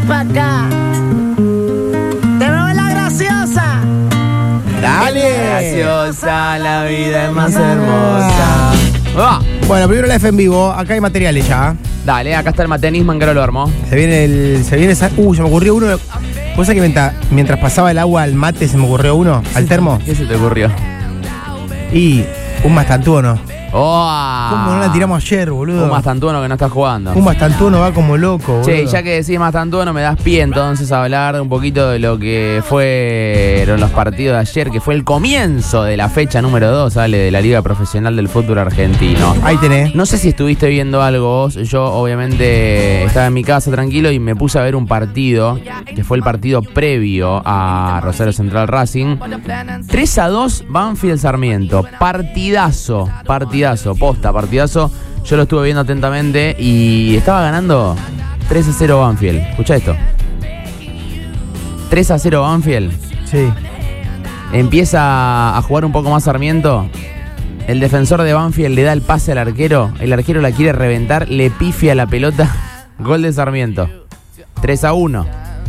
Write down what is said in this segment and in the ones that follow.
pa' acá. Te veo la graciosa. Dale. Graciosa, la vida es más hermosa. ¡Ah! Bueno, primero la F en vivo. Acá hay materiales ya. Dale, acá está el matenismo en Grolo Hermo. Se viene esa. Se me ocurrió uno. Cosa que mientras pasaba el agua al mate se me ocurrió uno. Al termo. ¿Qué se te ocurrió? Y un Mastantuono. ¡Oh! ¿Cómo no la tiramos ayer, boludo? Un Mastantuono que no está jugando. Un Mastantuono va como loco, boludo. Che, ya que decís Mastantuono, me das pie entonces a hablar un poquito de lo que fueron los partidos de ayer, que fue el comienzo de la fecha número 2, ¿sale? De la Liga Profesional del Fútbol Argentino. Ahí tenés. No sé si estuviste viendo algo vos. Yo obviamente estaba en mi casa tranquilo y me puse a ver un partido, que fue el partido previo a Rosario Central Racing. 3-2 Banfield Sarmiento. Partidazo. Partidazo. Yo lo estuve viendo atentamente y estaba ganando 3-0 Banfield. Escuchá esto. 3-0 Banfield. Sí. Empieza a jugar un poco más Sarmiento. El defensor de Banfield le da el pase al arquero. El arquero la quiere reventar, le pifia la pelota. Gol de Sarmiento. 3-1.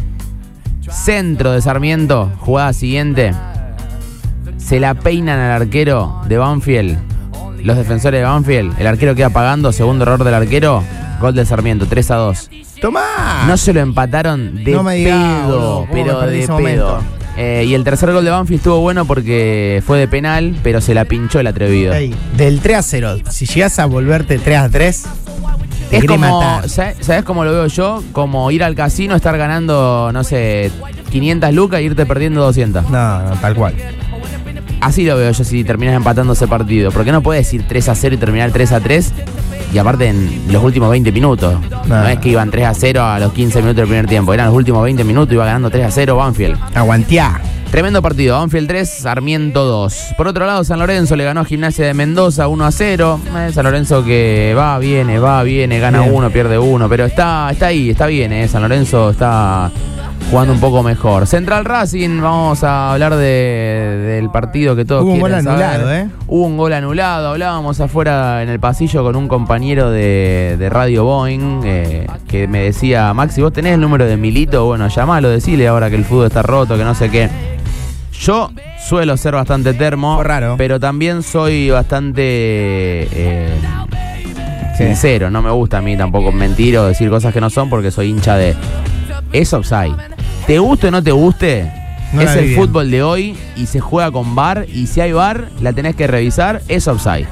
Centro de Sarmiento. Jugada siguiente. Se la peinan al arquero de Banfield. Los defensores de Banfield. El arquero queda pagando. Segundo error del arquero. Gol de Sarmiento. 3-2. ¡Tomá! No se lo empataron de No me digas, pedo. boludo, Pero perdí de ese pedo. momento. Y el tercer gol de Banfield estuvo bueno porque fue de penal, pero se la pinchó el atrevido. Ey, del 3-0, si llegas a volverte 3-3, te Es quiere como, matar. ¿sabes cómo lo veo yo? Como ir al casino, estar ganando, no sé, 500 lucas e irte perdiendo 200. No, tal cual. Así lo veo yo si terminas empatando ese partido. Porque no puedes ir 3-0 y terminar 3-3. Y aparte en los últimos 20 minutos. No es que iban 3-0 a los 15 minutos del primer tiempo. Eran los últimos 20 minutos, iba ganando 3-0 Banfield. Aguanteá. Tremendo partido, Banfield 3, Sarmiento 2. Por otro lado, San Lorenzo le ganó a Gimnasia de Mendoza 1-0. San Lorenzo que va, viene, gana Bien. uno, pierde uno. Pero está ahí, está bien, San Lorenzo está jugando un poco mejor. Central Racing, vamos a hablar del partido que todos Hubo un quieren gol saber. anulado, Hubo un gol anulado. Hablábamos afuera en el pasillo con un compañero de Radio Boeing que me decía, Maxi, ¿vos tenés el número de Milito? Bueno, llamalo, decile ahora que el fútbol está roto, que no sé qué. Yo suelo ser bastante termo, raro. pero también soy bastante sincero. No me gusta a mí tampoco mentir o decir cosas que no son porque soy hincha de... Es offside. Te guste o no te guste, No es la vi el bien. fútbol de hoy y se juega con VAR. Y si hay VAR, la tenés que revisar, es offside.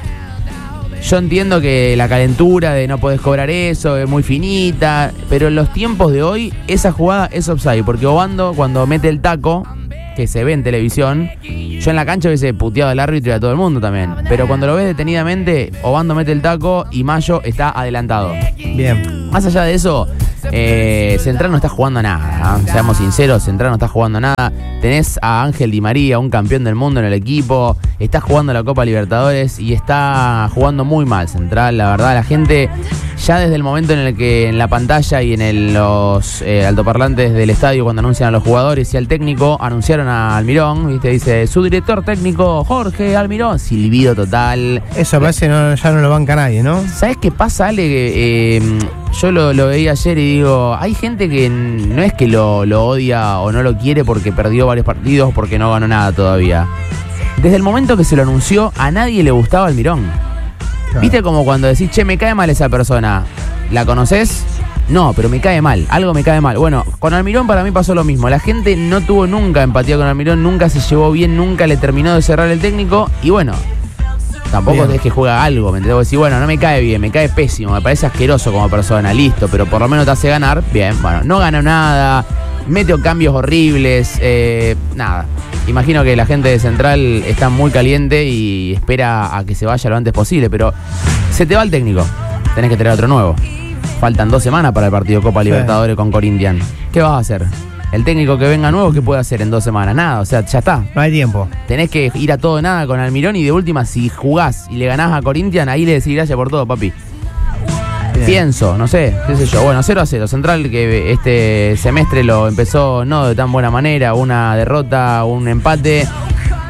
Yo entiendo que la calentura de no podés cobrar eso es muy finita, pero en los tiempos de hoy, esa jugada es offside. Porque Obando, cuando mete el taco, que se ve en televisión, yo en la cancha hubiese puteado al árbitro y a todo el mundo también. Pero cuando lo ves detenidamente, Obando mete el taco y Mayo está adelantado. Bien. Más allá de eso, Central no está jugando nada, ¿eh? Seamos sinceros, Central no está jugando nada. Tenés a Ángel Di María, un campeón del mundo en el equipo. Está jugando la Copa Libertadores y está jugando muy mal Central. La verdad, la gente ya desde el momento en el que en la pantalla y en los altoparlantes del estadio, cuando anuncian a los jugadores y al técnico, anunciaron a Almirón, ¿viste? Dice, su director técnico Jorge Almirón. Silbido total. Eso parece ya no lo banca nadie, ¿no? ¿Sabes qué pasa, Ale? Yo lo veía ayer y digo, hay gente que no es que lo odia o no lo quiere porque perdió varios partidos, porque no ganó nada todavía. Desde el momento que se lo anunció, a nadie le gustaba Almirón. Claro. ¿Viste como cuando decís, che, me cae mal esa persona? ¿La conoces? No, pero me cae mal, algo me cae mal. Bueno, con Almirón para mí pasó lo mismo. La gente no tuvo nunca empatía con Almirón, nunca se llevó bien, nunca le terminó de cerrar el técnico. Y bueno, tampoco Bien. es que juega algo, ¿me entendés? Vos decís, bueno, no me cae bien, me cae pésimo, me parece asqueroso como persona, listo, pero por lo menos te hace ganar. Bien, bueno, no ganó nada, mete cambios horribles, nada. Imagino que la gente de Central está muy caliente y espera a que se vaya lo antes posible, pero se te va el técnico, tenés que traer otro nuevo. Faltan 2 semanas para el partido Copa Libertadores con Corinthians. ¿Qué vas a hacer? El técnico que venga nuevo, ¿qué puede hacer en 2 semanas? Nada, o sea, ya está. No hay tiempo. Tenés que ir a todo o nada con Almirón y de última, si jugás y le ganás a Corinthians, ahí le decís gracias por todo, papi. Bien. Pienso, no sé, qué sé yo. Bueno, 0-0. Central que este semestre lo empezó no de tan buena manera, una derrota, un empate.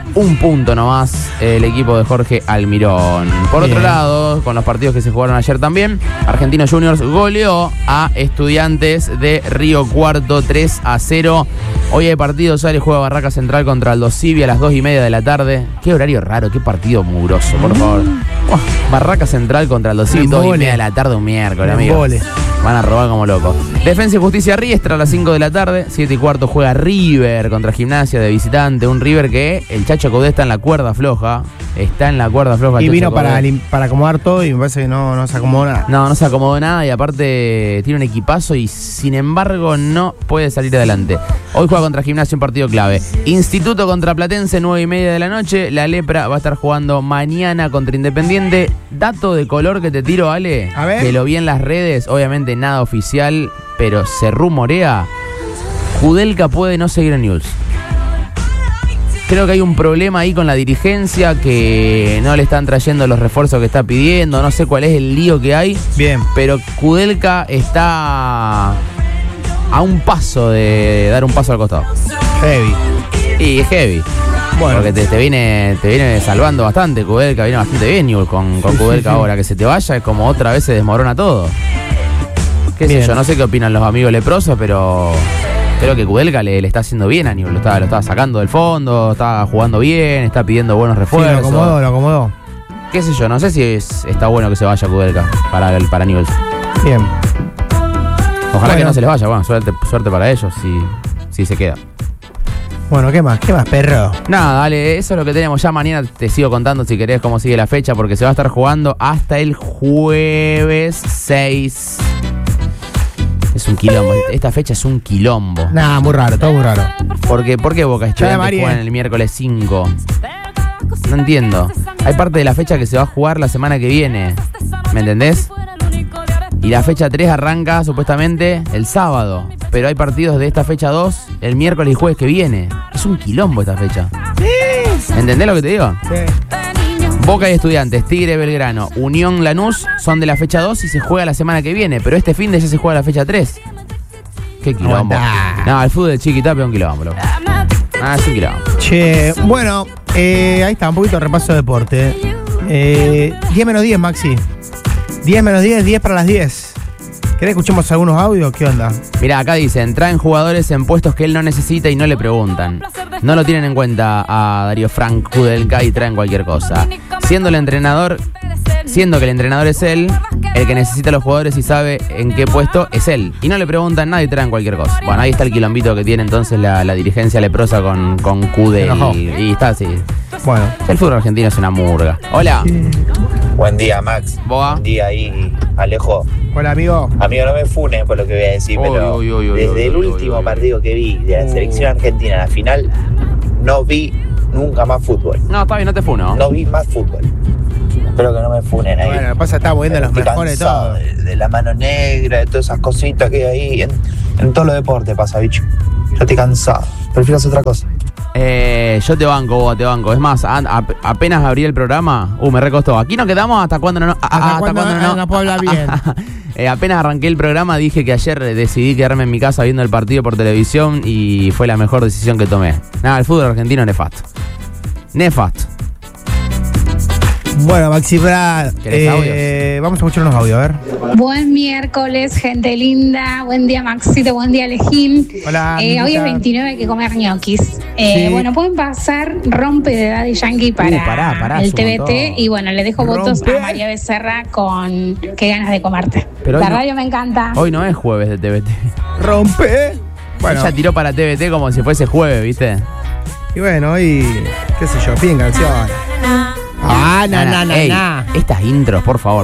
un punto nomás el equipo de Jorge Almirón. Por otro lado, con los partidos que se jugaron ayer también, Argentinos Juniors goleó a Estudiantes de Río Cuarto 3-0. Hoy hay partido, sale, juega Barraca Central contra Aldo Civi a las 2:30 de la tarde. Qué horario raro, qué partido mugroso, por favor. Barraca Central contra Aldo Civi, 2:30 de la tarde un miércoles, amigo. Van a robar como locos. Defensa y Justicia Riestra a las 5 de la tarde. 7:15 juega River contra Gimnasia de visitante. Un River que el Chacho Caudé está en la cuerda floja. Está en la cuerda floja. Y vino para acomodar todo y me parece que no se acomodó nada. No se acomodó nada y aparte tiene un equipazo y sin embargo no puede salir adelante. Hoy juega contra Gimnasia, un partido clave. Instituto contra Platense, 9:30 de la noche. La Lepra va a estar jugando mañana contra Independiente. Dato de color que te tiro, Ale. A ver. Que lo vi en las redes, obviamente nada oficial, pero se rumorea. Kudelka puede no seguir en Newell's. Creo que hay un problema ahí con la dirigencia, que no le están trayendo los refuerzos que está pidiendo. No sé cuál es el lío que hay. Bien. Pero Kudelka está a un paso de dar un paso al costado. Heavy. Y es heavy. Bueno. Porque te viene salvando bastante. Kudelka viene bastante bien, Newell's, con Kudelka ahora. Que se te vaya es como otra vez se desmorona todo. Qué sé yo, no sé qué opinan los amigos leprosos, pero creo que Kudelka le está haciendo bien a Newell's. Lo estaba sacando del fondo, está jugando bien, está pidiendo buenos refuerzos. Sí, lo acomodó. Qué sé yo, no sé si está bueno que se vaya Kudelka para Newell's. Bien. Ojalá que no se les vaya. Bueno, suerte para ellos si se queda. Bueno, ¿qué más, perro? Nada, dale, eso es lo que tenemos. Ya mañana te sigo contando si querés cómo sigue la fecha, porque se va a estar jugando hasta el jueves 6. Es un quilombo. Esta fecha es un quilombo. Nada, muy raro, todo muy raro. ¿Por qué Boca Estudiantes juegan el miércoles 5? No entiendo. Hay parte de la fecha que se va a jugar la semana que viene. ¿Me entendés? Y la fecha 3 arranca supuestamente el sábado. Pero hay partidos de esta fecha 2 el miércoles y jueves que viene. Es un quilombo esta fecha. ¿Entendés lo que te digo? Sí. Boca y Estudiantes, Tigre, Belgrano, Unión, Lanús son de la fecha 2 y se juega la semana que viene. Pero este fin de ya se juega la fecha 3. Qué quilombo. No, el fútbol de Chiquitapia es un quilombo, loco. Es un quilombo. Che, bueno, ahí está, un poquito de repaso de deporte. 10 menos 10, Maxi. 10 menos 10, 10 para las 10. ¿Querés que escuchemos algunos audios? ¿Qué onda? Mirá, acá dicen, traen jugadores en puestos que él no necesita y no le preguntan. No lo tienen en cuenta a Darío Frank Kudelka y traen cualquier cosa. Siendo que el entrenador es él, el que necesita a los jugadores y sabe en qué puesto es él. Y no le preguntan nada y traen cualquier cosa. Bueno, ahí está el quilombito que tiene entonces la dirigencia leprosa con Kudel. Y está así. Bueno. El fútbol argentino es una murga. Hola. Buen día, Max. Boa. Buen día ahí, Alejo. Hola, amigo. Amigo, no me funes por lo que voy a decir, pero desde el último partido que vi de la selección argentina en la final, no vi nunca más fútbol. No, está bien, no te funo. No vi más fútbol. Espero que no me funen ahí. Bueno, pasa, está moviendo los mejores de todo. De la mano negra, de todas esas cositas que hay ahí. En todos los deportes pasa, bicho. Yo estoy cansado. Prefiero hacer otra cosa. Yo te banco, Boa, te banco. Es más, apenas abrí el programa, me recostó. Aquí nos quedamos hasta cuando no. Hasta cuando no puedo hablar bien. Apenas arranqué el programa, dije que ayer decidí quedarme en mi casa viendo el partido por televisión y fue la mejor decisión que tomé. Nada, el fútbol argentino nefasto. Nefasto. Bueno, Maxi Brad, vamos a escuchar unos audios, a ver. Buen miércoles, gente linda. Buen día, Maxito. Buen día, Alejín. Hola. Hoy es 29, hay que comer ñoquis. Sí. Bueno, pueden pasar Rompe de Daddy Yankee para el TBT. Y bueno, le dejo votos a María Becerra con Qué ganas de comerte. Pero la radio me encanta. Hoy no es jueves de TBT. Rompe. Bueno. Ella tiró para TBT como si fuese jueves, ¿viste? Y bueno, y qué sé yo, piden canciones. Ey, estas intros, por favor.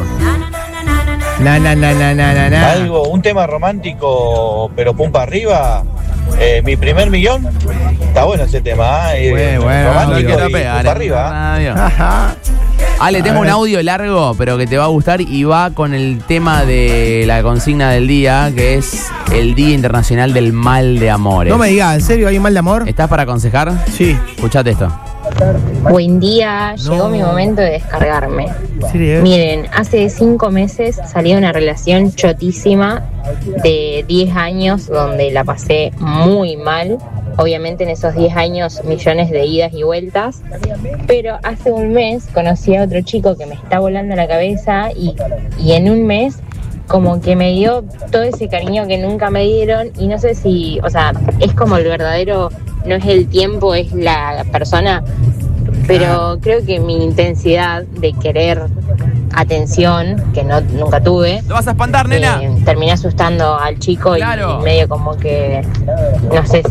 Algo, un tema romántico, pero pum para arriba. Mi primer millón. Está bueno ese tema. Bueno, romántico quiero y pegar, pum para arriba. Ajá. Ale, tengo un audio largo, pero que te va a gustar y va con el tema de la consigna del día, que es el Día Internacional del Mal de Amores. No me digas, ¿en serio hay un mal de amor? ¿Estás para aconsejar? Sí. Escuchate esto. Buen día, llegó mi momento de descargarme. ¿Sí? Miren, hace 5 meses salí de una relación chotísima de 10 años donde la pasé muy mal. obviamente en esos 10 años millones de idas y vueltas, pero hace un mes conocí a otro chico que me está volando la cabeza y en un mes como que me dio todo ese cariño que nunca me dieron y no sé si, o sea, es como el verdadero, no es el tiempo, es la persona, pero creo que mi intensidad de querer atención, que nunca tuve, ¿lo vas a espantar, nena? Terminé asustando al chico. Claro. Y medio como que no sé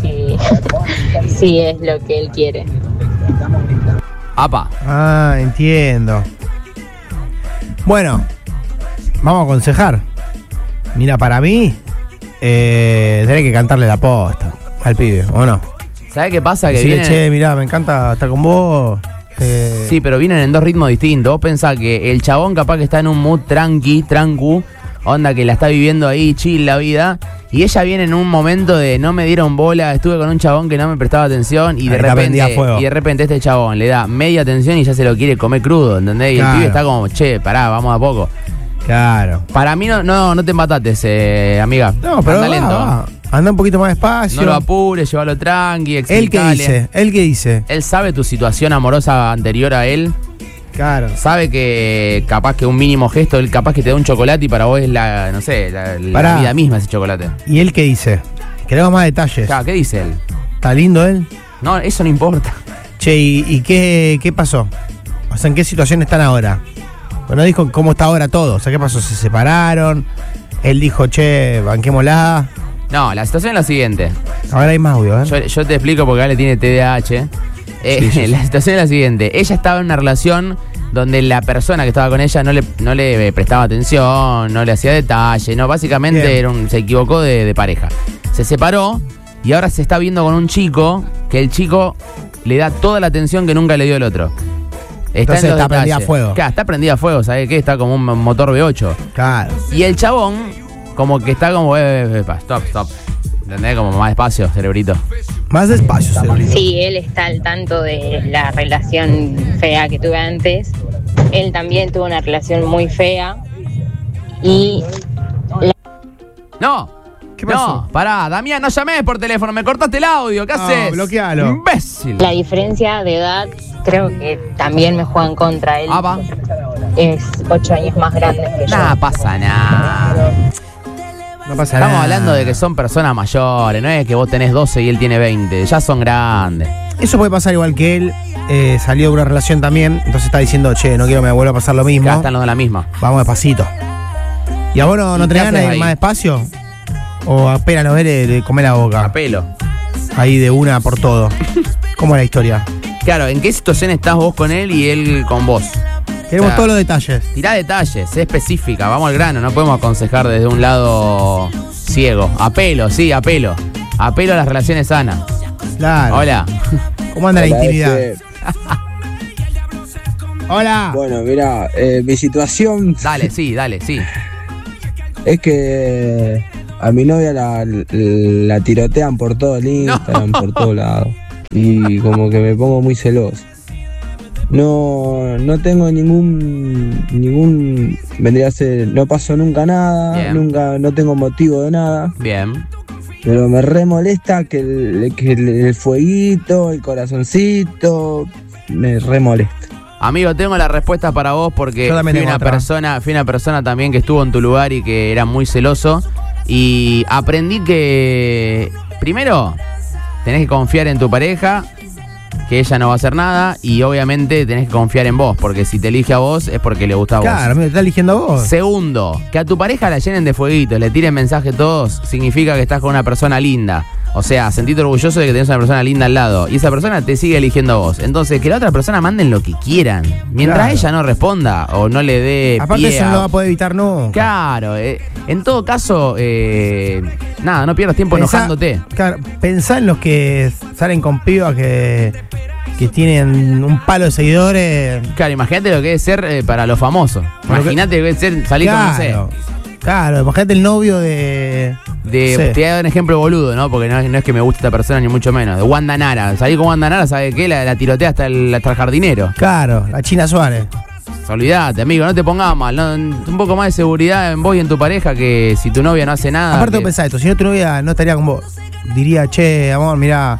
si es lo que él quiere. Apa. Ah, entiendo. Bueno, vamos a aconsejar. Mira, para mí tenés que cantarle la posta al pibe, ¿o no? ¿Sabés qué pasa? Que decirle, che, mirá, me encanta estar con vos. Sí, pero vienen en 2 ritmos distintos. Vos pensás que el chabón capaz que está en un mood trancu, onda que la está viviendo ahí, chill la vida, y ella viene en un momento de no me dieron bola, estuve con un chabón que no me prestaba atención y de repente este chabón le da media atención y ya se lo quiere comer crudo, ¿entendés? Y el pibe está como, che, pará, vamos a poco. Claro. Para mí no te empatates, amiga. No, pero va. Anda un poquito más despacio. No lo apures, llévalo tranqui, explícale. ¿Él qué dice? Él sabe tu situación amorosa anterior a él. Claro. Sabe que capaz que un mínimo gesto, él capaz que te da un chocolate y para vos es la vida misma ese chocolate. ¿Y él qué dice? Queremos más detalles. Claro, ¿qué dice él? ¿Está lindo él? No, eso no importa. Che, ¿y qué pasó? O sea, ¿en qué situación están ahora? Bueno, dijo cómo está ahora todo. O sea, ¿qué pasó? ¿Se separaron? Él dijo, che, banquémosla. No, la situación es la siguiente. Ahora hay más audio, ¿eh? Yo te explico porque Ale tiene TDAH. Sí. La situación es la siguiente. Ella estaba en una relación donde la persona que estaba con ella no le prestaba atención, no le hacía detalle, no, básicamente se equivocó de pareja. Se separó y ahora se está viendo con un chico que el chico le da toda la atención que nunca le dio el otro. Entonces está prendida a fuego. Claro, está prendida a fuego, ¿sabes qué? Está como un motor V8. Claro. Y el chabón como que está como, stop. ¿Entendés? Como más despacio, cerebrito. Más despacio, cerebrito. Sí, él está al tanto de la relación fea que tuve antes. Él también tuvo una relación muy fea. Y... ¡No! ¿Qué pasó? No, pará, Damián, no llames por teléfono, me cortaste el audio, ¿qué haces? Bloquealo. Imbécil. La diferencia de edad creo que también me juega en contra. Él es 8 años más grande que yo. No pasa nada. No pasa Estamos nada. hablando de que son personas mayores, no es que vos tenés 12 y él tiene 20, ya son grandes. Eso puede pasar igual que él, salió de una relación también, entonces está diciendo, che, no quiero que me vuelva a pasar lo mismo. Acá están los de la misma. Vamos despacito. ¿Y a vos no tenés ganas de ir más despacio? ¿O apenas lo ves de comer la boca? A pelo. Ahí de una por todo. ¿Cómo es la historia? Claro, ¿en qué situación estás vos con él y él con vos? Queremos todos los detalles. Tirá detalles, sé específica, vamos al grano, no podemos aconsejar desde un lado ciego. A pelo, sí, a pelo. A pelo a las relaciones sanas. Claro. Hola. ¿Cómo anda la intimidad? Hola. Bueno, mirá, mi situación... Dale, sí. Es que a mi novia la tirotean por todo el Instagram, por todos lados. Y como que me pongo muy celoso. No tengo ningún vendría a ser, no pasó nunca nada. Bien. Nunca, no tengo motivo de nada. Bien. Pero me re molesta que el fueguito, el corazoncito, me re molesta. Amigo, tengo la respuesta para vos porque fui una persona también que estuvo en tu lugar y que era muy celoso. Y aprendí que primero tenés que confiar en tu pareja, que ella no va a hacer nada, y obviamente tenés que confiar en vos, porque si te elige a vos es porque le gusta a vos. Claro, me está eligiendo a vos. Segundo, que a tu pareja la llenen de fueguitos, le tiren mensaje todos, significa que estás con una persona linda. O sea, sentite orgulloso de que tenés una persona linda al lado. Y esa persona te sigue eligiendo a vos. Entonces, que la otra persona manden lo que quieran. Mientras ella no responda o no le dé aparte pie eso no lo va a poder evitar nunca. Claro. En todo caso, nada, no pierdas tiempo enojándote. Claro, pensá en los que salen con pibas que tienen un palo de seguidores. Claro, imagínate lo que debe ser para los famosos. Imagínate lo que debe ser salir con, no sé. Claro, imagínate el novio de te voy a dar un ejemplo boludo, ¿no? Porque no es que me guste esta persona, ni mucho menos. De Wanda Nara. Salir con Wanda Nara, ¿sabe qué? La tirotea hasta el jardinero. Claro, la China Suárez. Olvídate, amigo, no te pongas mal. ¿No? Un poco más de seguridad en vos y en tu pareja, que si tu novia no hace nada. Aparte, pensá esto, si no tu novia no estaría con vos, diría, che, amor, mirá,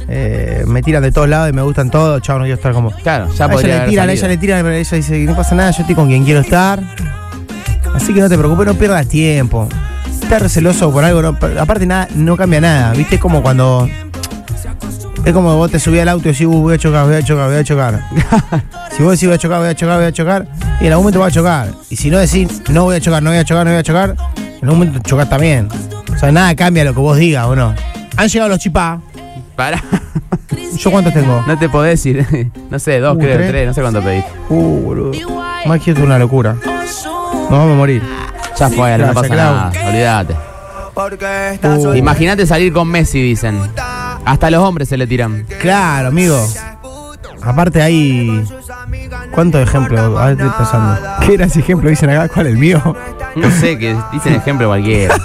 me tiran de todos lados y me gustan todos, chao, no quiero estar como. Claro, ya a podría ella le tiran, pero ella dice, no pasa nada, yo estoy con quien quiero estar. Así que no te preocupes, no pierdas tiempo. Estás receloso por algo, no, aparte nada, no cambia nada, ¿viste? Es como cuando. Es como vos te subís al auto y decís, voy a chocar. Si vos decís voy a chocar, y en algún momento vas a chocar. Y si no decís, no voy a chocar, en algún momento chocás también. O sea, nada cambia lo que vos digas, ¿o no? Han llegado los chipá. Pará. ¿Yo cuántos tengo? No te podés ir. No sé, 2 creo, 3, no sé cuánto pediste. Boludo. Más que esto es una locura. Nos vamos a morir. Ya fue, no pasa nada, olvídate. Imagínate salir con Messi, dicen. Hasta los hombres se le tiran. Claro, amigo. Aparte hay... ¿Cuántos ejemplos? A ver, estoy pensando. ¿Qué era ese ejemplo? Dicen acá, ¿cuál es el mío? No sé, que dicen ejemplo cualquiera.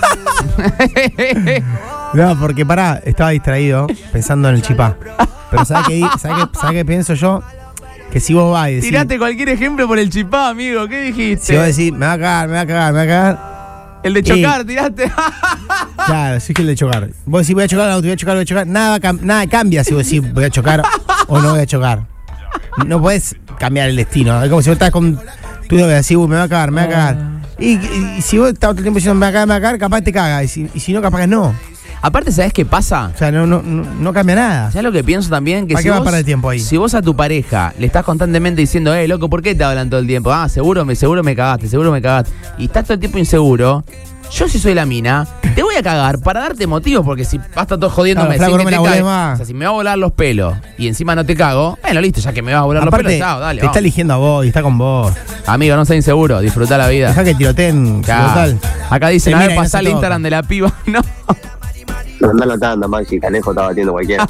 No, porque pará, estaba distraído pensando en el chipá. Pero ¿sabes qué pienso yo? Que si vos vas y decís... Tirate cualquier ejemplo por el chipá, amigo. ¿Qué dijiste? Si vos decís, me va a cagar. El de chocar, tiraste. Claro, sí que el de chocar. Vos decís, voy a chocar. Nada cambia si vos decís, voy a chocar o no voy a chocar. No podés cambiar el destino. Es como si vos estás con tu novia, decís, me va a cagar. Y si vos estás todo el tiempo diciendo, me va a cagar, capaz te caga. Y si no, capaz que no. Aparte, ¿sabés qué pasa? O sea, no cambia nada. ¿Sabés lo que pienso también? Que ¿para qué va a parar el tiempo ahí? Si vos a tu pareja le estás constantemente diciendo, loco, ¿por qué te hablan todo el tiempo? Seguro me cagaste. Y estás todo el tiempo inseguro. Yo, si soy la mina, te voy a cagar para darte motivos, porque si vas a estar todo jodiéndome, claro, flaco, o sea, si me va a volar los pelos y encima no te cago, bueno, listo, ya que me vas a volar los pelos, chao, dale. Te está eligiendo a vos y está con vos. Amigo, no seas inseguro, disfrutá la vida. Dejá que tiroteen, total. Acá dicen, a ver, pasá el Instagram de la piba. No. No anda notando, Maxi, Canejo está batiendo cualquiera.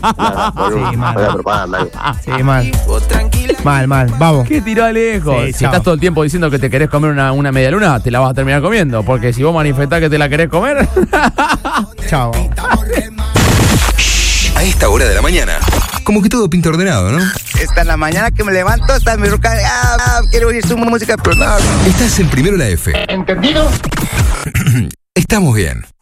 Sí, mal. Mal, vamos. ¿Qué tiró Alejo? Sí, si estás todo el tiempo diciendo que te querés comer una media luna, te la vas a terminar comiendo. Porque si vos manifestás que te la querés comer. Chao. A esta hora de la mañana, como que todo pinta ordenado, ¿no? Esta es la mañana que me levanto, está mi ruca. Quiero oír su música, pero no. Estás en Primero la F. ¿Entendido? Estamos bien.